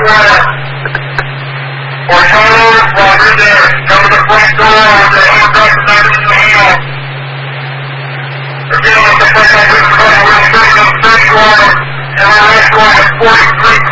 corner. For Charles Rodriguez, come to the front door with the handcuffs and everything in the hand. Again, with the front door, we're straight in the third corner, and our last corner is 43